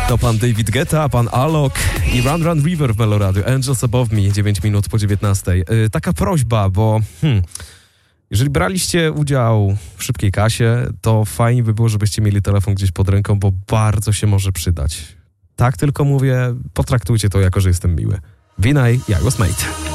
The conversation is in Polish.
To pan David Guetta, pan Alok i Run Run River w Meloradiu. Angels Above Me, 9 minut po 19. Taka prośba, bo jeżeli braliście udział w Szybkiej Kasie, to fajnie by było, żebyście mieli telefon gdzieś pod ręką, bo bardzo się może przydać. Tak tylko mówię, potraktujcie to jako, że jestem miły. Vinay, Jagos Mate.